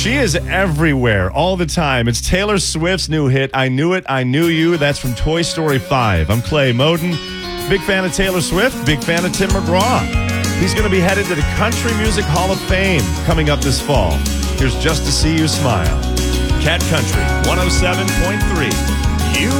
She is everywhere all the time. It's Taylor Swift's new hit, I Knew It, I Knew You. That's from Toy Story 5. I'm Clay Moden. Big fan of Taylor Swift, big fan of Tim McGraw. He's going to be headed to the Country Music Hall of Fame coming up this fall. Here's Just to See You Smile. Cat Country 107.3.